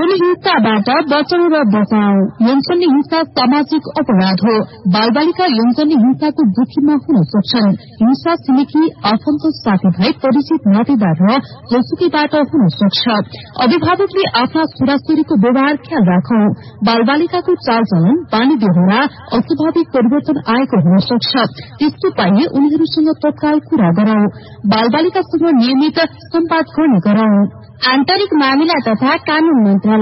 यौन हिंसाबाट बचाउ र बचाऊ। यौनजन्य हिंसा सामाजिक अपराध हो। बालबालिका यौनजन्य हिंसाको जोखिममा हुन सक्छन्। हिंसा छिमेकी आफन्त साथीभाइ परिचित नातेदार र जोसुकीबाट हुन सक्छ। अभिभावकले आफ्ना छोराछोरीको व्यवहार ख्याल राखौं। बालबालिकाको चालचलन बानी बेहोरा अस्वाभाविक परिवर्तन आएको हुन सक्छ। त्यस्तो पाइए उनीहरूसँग तत्काल कुरा गरौं। बालबालिकासँग नियमित सम्वाद गर्ने गरौं। आन्तरिक मामिला तथा कानून मन्त्रालय